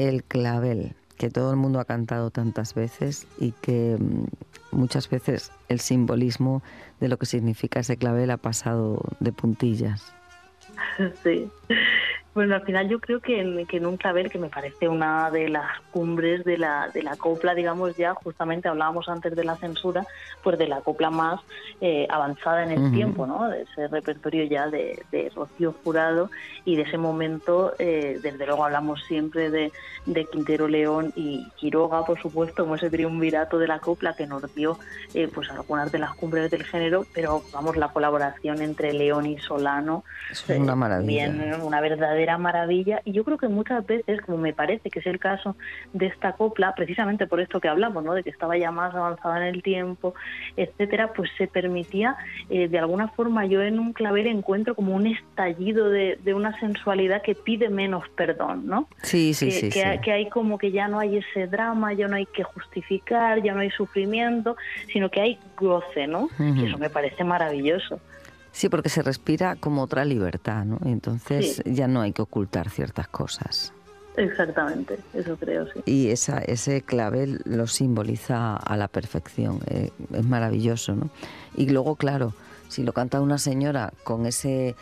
el clavel, que todo el mundo ha cantado tantas veces y que muchas veces el simbolismo de lo que significa ese clavel ha pasado de puntillas. Sí. Bueno, al final yo creo que en un clavel, que me parece una de las cumbres de la copla, digamos, ya justamente hablábamos antes de la censura, pues de la copla más avanzada en el tiempo, ¿no? De ese repertorio ya de Rocío Jurado y de ese momento, desde luego hablamos siempre de Quintero León y Quiroga, por supuesto, como ese triunvirato de la copla que nos dio pues algunas de las cumbres del género, pero vamos, la colaboración entre León y Solano, es una maravilla. también una verdadera maravilla, y yo creo que muchas veces, como me parece que es el caso de esta copla, precisamente por esto que hablamos, ¿no? De que estaba ya más avanzada en el tiempo, etcétera, pues se permitía, de alguna forma, yo en un clavel encuentro como un estallido de una sensualidad que pide menos perdón, ¿no? Sí. Que hay como que ya no hay ese drama, ya no hay que justificar, ya no hay sufrimiento, sino que hay goce, ¿no? Y eso me parece maravilloso. Sí, porque se respira como otra libertad, ¿no? Entonces ya no hay que ocultar ciertas cosas. Exactamente, eso creo, sí. Y ese clavel lo simboliza a la perfección, es maravilloso, ¿no? Y luego, claro, si lo canta una señora con ese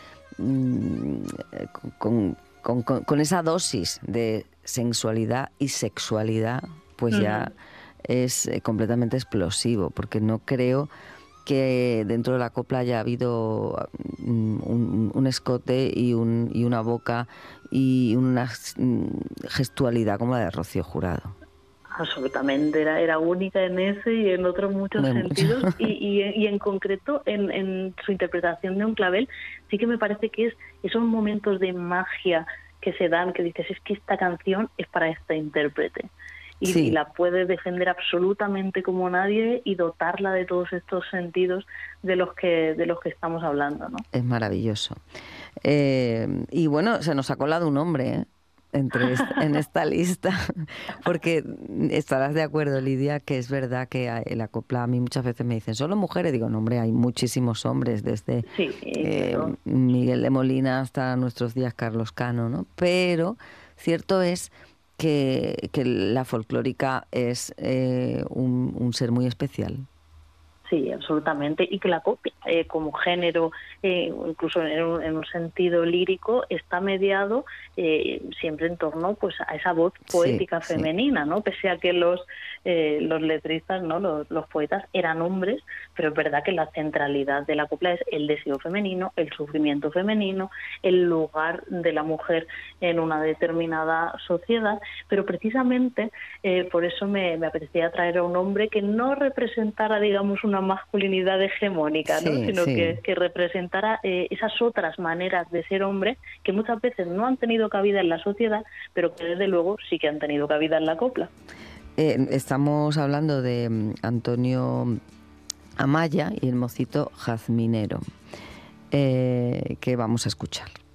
con esa dosis de sensualidad y sexualidad, pues ya es completamente explosivo, porque no creo que dentro de la copla haya habido un escote y una boca y una gestualidad como la de Rocío Jurado. Absolutamente, era única en ese y en otros muchos sentidos. Y en concreto, en su interpretación de un clavel, sí que me parece que es esos momentos de magia que se dan, que dices, es que esta canción es para esta intérprete. Y la puede defender absolutamente como nadie y dotarla de todos estos sentidos de los que estamos hablando, ¿no? Es maravilloso. Y bueno, se nos ha colado un hombre, en esta lista, porque estarás de acuerdo, Lidia, que es verdad que la copla, a mí muchas veces me dicen, ¿solo mujeres? Digo, no, hombre, hay muchísimos hombres, desde claro. Miguel de Molina hasta nuestros días Carlos Cano, ¿no? Pero cierto es que la folclórica es un ser muy especial. Sí, absolutamente, y que la copla como género, incluso en un sentido lírico, está mediado siempre en torno pues a esa voz poética femenina, ¿no? Pese a que los letristas, ¿no? Los poetas eran hombres, pero es verdad que la centralidad de la copla es el deseo femenino, el sufrimiento femenino, el lugar de la mujer en una determinada sociedad, pero precisamente por eso me apetecía traer a un hombre que no representara, digamos, una masculinidad hegemónica, ¿no? Sino que representara esas otras maneras de ser hombre que muchas veces no han tenido cabida en la sociedad, pero que desde luego sí que han tenido cabida en la copla. Estamos hablando de Antonio Amaya y el mocito jazminero, que vamos a escuchar.